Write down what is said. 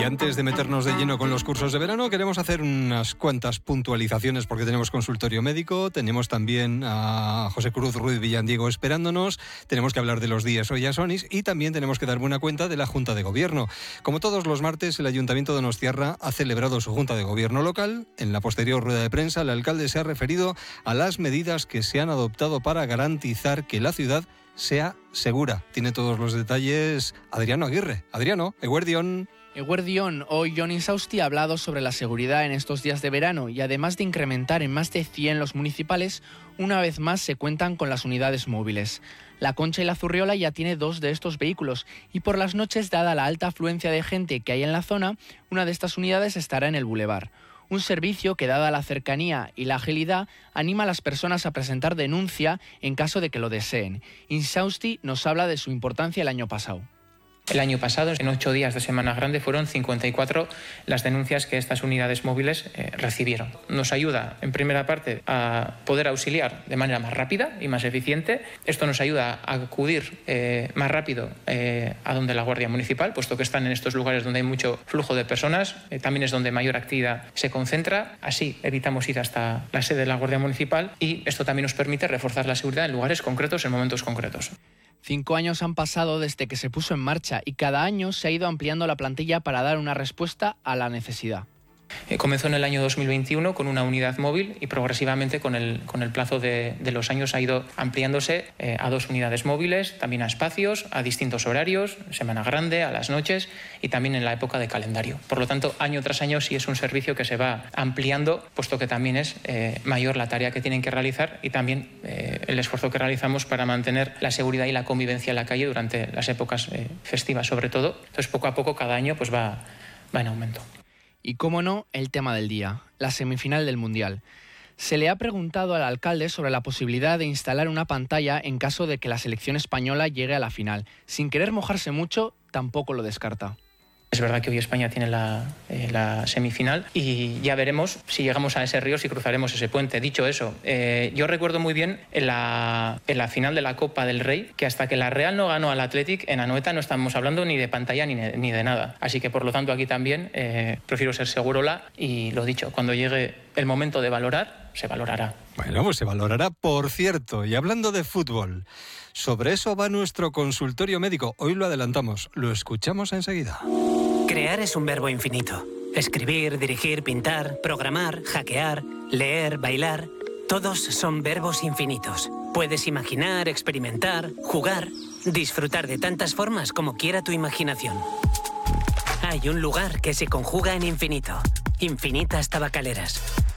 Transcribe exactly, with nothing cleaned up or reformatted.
Y antes de meternos de lleno con los cursos de verano, queremos hacer unas cuantas puntualizaciones porque tenemos consultorio médico, tenemos también a José Cruz Ruiz Villandiego esperándonos, tenemos que hablar de los días hoy a Sonis y también tenemos que dar buena cuenta de la Junta de Gobierno. Como todos los martes, el Ayuntamiento de Donostiarra ha celebrado su Junta de Gobierno local. En la posterior rueda de prensa, el alcalde se ha referido a las medidas que se han adoptado para garantizar que la ciudad sea segura. Tiene todos los detalles Adriano Aguirre. Adriano, eguerdión. Eguerdión, hoy Jon Insausti ha hablado sobre la seguridad en estos días de verano y además de incrementar en más de cien los municipales, una vez más se cuentan con las unidades móviles. La Concha y la Zurriola ya tiene dos de estos vehículos y por las noches, dada la alta afluencia de gente que hay en la zona, una de estas unidades estará en el Boulevard. Un servicio que, dada la cercanía y la agilidad, anima a las personas a presentar denuncia en caso de que lo deseen. Insausti nos habla de su importancia el año pasado. El año pasado, en ocho días de Semana Grande, fueron cincuenta y cuatro las denuncias que estas unidades móviles eh, recibieron. Nos ayuda, en primera parte, a poder auxiliar de manera más rápida y más eficiente. Esto nos ayuda a acudir eh, más rápido eh, a donde la Guardia Municipal, puesto que están en estos lugares donde hay mucho flujo de personas. Eh, también es donde mayor actividad se concentra. Así evitamos ir hasta la sede de la Guardia Municipal y esto también nos permite reforzar la seguridad en lugares concretos, en momentos concretos. Cinco años han pasado desde que se puso en marcha y cada año se ha ido ampliando la plantilla para dar una respuesta a la necesidad. Eh, comenzó en el año dos mil veintiuno con una unidad móvil y progresivamente con el, con el plazo de, de los años ha ido ampliándose eh, a dos unidades móviles, también a espacios, a distintos horarios, Semana Grande, a las noches y también en la época de calendario. Por lo tanto, año tras año sí es un servicio que se va ampliando, puesto que también es eh, mayor la tarea que tienen que realizar y también eh, el esfuerzo que realizamos para mantener la seguridad y la convivencia en la calle durante las épocas eh, festivas sobre todo. Entonces, poco a poco, cada año pues va, va en aumento. Y cómo no, el tema del día, la semifinal del Mundial. Se le ha preguntado al alcalde sobre la posibilidad de instalar una pantalla en caso de que la selección española llegue a la final. Sin querer mojarse mucho, tampoco lo descarta. Es verdad que hoy España tiene la, eh, la semifinal y ya veremos si llegamos a ese río, si cruzaremos ese puente. Dicho eso, eh, yo recuerdo muy bien en la, en la final de la Copa del Rey que hasta que la Real no ganó al Athletic, en Anoeta no estamos hablando ni de pantalla ni de, ni de nada. Así que por lo tanto aquí también eh, prefiero ser segurola y lo dicho, cuando llegue el momento de valorar, se valorará. Bueno, pues se valorará, por cierto. Y hablando de fútbol, sobre eso va nuestro consultorio médico. Hoy lo adelantamos, lo escuchamos enseguida. Crear es un verbo infinito. Escribir, dirigir, pintar, programar, hackear, leer, bailar... Todos son verbos infinitos. Puedes imaginar, experimentar, jugar, disfrutar de tantas formas como quiera tu imaginación. Hay un lugar que se conjuga en infinito. Infinitas Tabacaleras.